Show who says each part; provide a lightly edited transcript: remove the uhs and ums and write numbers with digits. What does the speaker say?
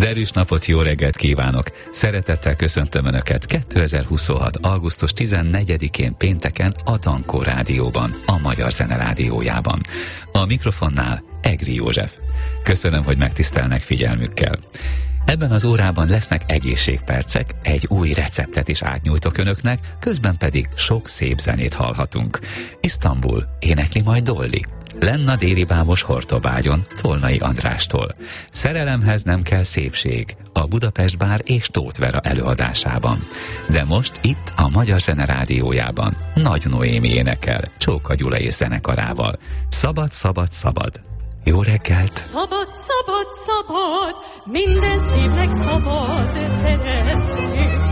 Speaker 1: Derűs napot, jó reggelt kívánok! Szeretettel köszöntöm Önöket 2026. augusztus 14-én pénteken a Dankó Rádióban, a Magyar Zene Rádiójában. A mikrofonnál Egri József. Köszönöm, hogy megtisztelnek figyelmükkel. Ebben az órában lesznek egészségpercek, egy új receptet is átnyújtok Önöknek, közben pedig sok szép zenét hallhatunk. Isztambul, énekli majd Dolly. Lenna délibámos Hortobágyon, Tolnai Andrástól. Szerelemhez nem kell szépség, a Budapest Bár és Tóth Vera előadásában. De most itt a Magyar Zene Rádiójában Nagy Noémi énekel, Csóka Gyula és zenekarával. Szabad, szabad, szabad. Jó reggelt!
Speaker 2: Szabad, szabad, szabad, minden szívnek szabad szeretni.